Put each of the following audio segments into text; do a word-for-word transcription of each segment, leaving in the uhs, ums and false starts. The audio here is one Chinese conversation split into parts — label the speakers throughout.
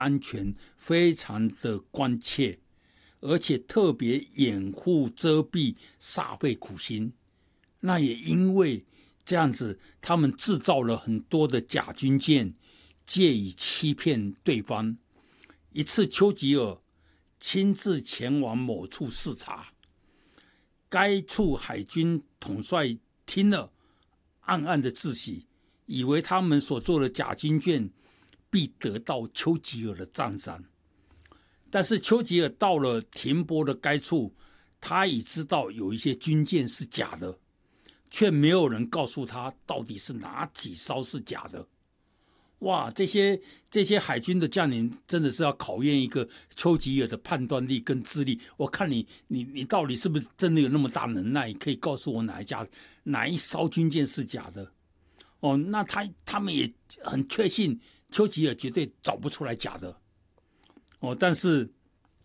Speaker 1: 安全非常的关切，而且特别掩护遮蔽，煞费苦心。那也因为这样子，他们制造了很多的假军舰，借以欺骗对方。一次，丘吉尔亲自前往某处视察，该处海军统帅听了，暗暗的自喜，以为他们所做的假军舰必得到丘吉尔的赞赏。但是丘吉尔到了停泊的该处，他已知道有一些军舰是假的，却没有人告诉他到底是哪几艘是假的。哇，这些这些海军的将领真的是要考验一个丘吉尔的判断力跟智力。我看你你你到底是不是真的有那么大能耐，可以告诉我哪一家哪一艘军舰是假的？哦，那他他们也很确信丘吉尔绝对找不出来假的。哦，但是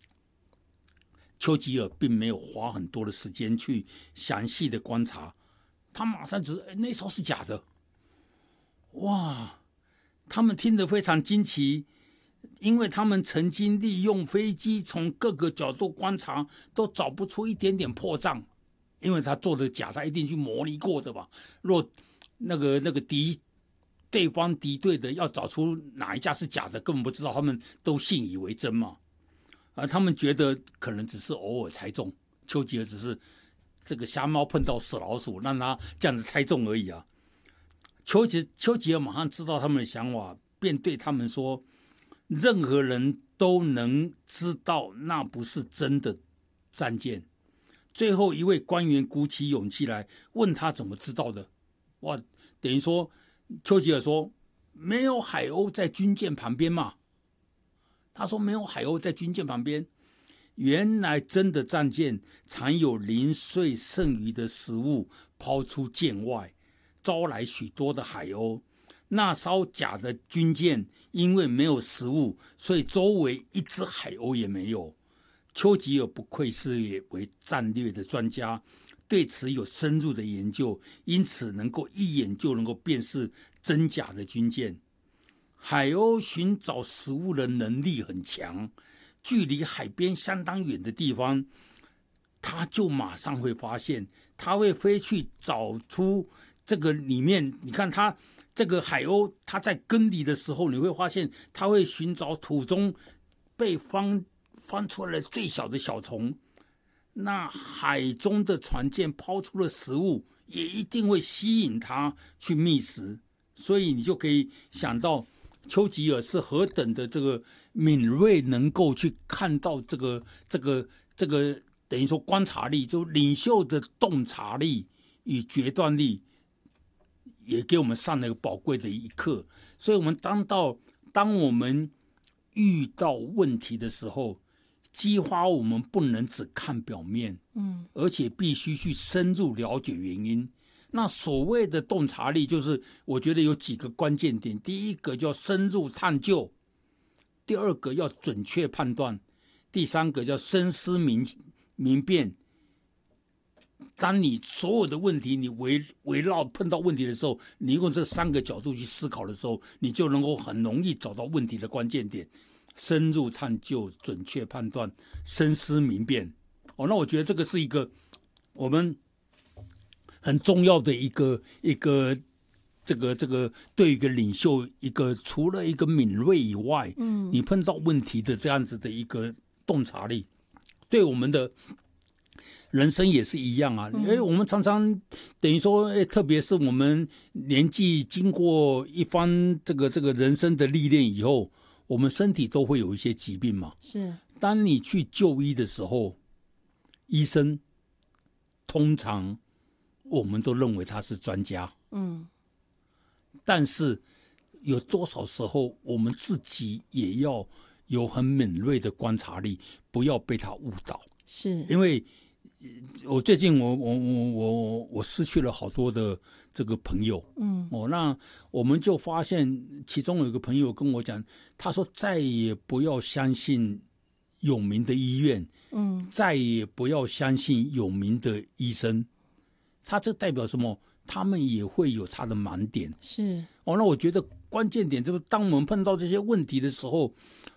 Speaker 1: 丘吉尔并没有花很多的时间去详细的观察，他马上就说：“哎，那艘是假的。”哇！他们听得非常惊奇，因为他们曾经利用飞机从各个角度观察，都找不出一点点破绽。因为他做的假，他一定去模拟过的吧？若那个那个敌对方敌对的要找出哪一架是假的，根本不知道，他们都信以为真嘛。而他们觉得可能只是偶尔猜中，丘吉尔只是这个瞎猫碰到死老鼠，让他这样子猜中而已啊。丘吉丘吉尔马上知道他们的想法，便对他们说：“任何人都能知道那不是真的战舰。”最后一位官员鼓起勇气来问他怎么知道的。哇，等于说丘吉尔说：“没有海鸥在军舰旁边嘛？”他说：“没有海鸥在军舰旁边。”原来真的战舰常有零碎剩余的食物抛出舰外，招来许多的海鸥。那艘假的军舰因为没有食物，所以周围一只海鸥也没有。丘吉尔不愧是为战略的专家，对此有深入的研究，因此能够一眼就能够辨识真假的军舰。海鸥寻找食物的能力很强，距离海边相当远的地方，它就马上会发现，它会飞去找出这个里面。你看它这个海鸥，它在耕地的时候，你会发现它会寻找土中被翻翻出来最小的小虫。那海中的船舰抛出的食物，也一定会吸引它去觅食。所以你就可以想到丘吉尔是何等的这个敏锐，能够去看到这个这个这个等于说观察力，就领袖的洞察力与决断力，也给我们上了一个宝贵的一课。所以我们当到当我们遇到问题的时候，激发我们不能只看表面，嗯，而且必须去深入了解原因。那所谓的洞察力，就是我觉得有几个关键点。第一个叫深入探究，第二个要准确判断，第三个叫深思明明辨。当你所有的问题你围围绕碰到问题的时候，你用这三个角度去思考的时候，你就能够很容易找到问题的关键点。深入探究、准确判断、深思明辨。哦，那我觉得这个是一个我们很重要的一个一个这个这个对一个领袖一个除了一个敏锐以外，嗯，你碰到问题的这样子的一个洞察力，对我们的人生也是一样啊。因为我们常常等于说，特别是我们年纪经过一番这个这个人生的历练以后，我们身体都会有一些疾病嘛。
Speaker 2: 是，
Speaker 1: 当你去就医的时候，医生通常我们都认为他是专家，嗯，但是有多少时候我们自己也要有很敏锐的观察力，不要被他误导。
Speaker 2: 是，
Speaker 1: 因为我最近我我我我我失去了好多的这个朋友，嗯，哦，那我们就发现，其中有一个朋友跟我讲，他说再也不要相信有名的医院，嗯，再也不要相信有名的医生。他这代表什么？他们也会有他的盲点。
Speaker 2: 是，
Speaker 1: 哦，那我觉得关键点就是，当我们碰到这些问题的时候，